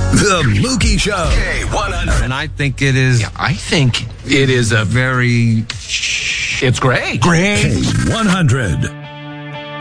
The Mookie Show. K100. And I think it is. Yeah, I think it is a very. It's great. Great. K100.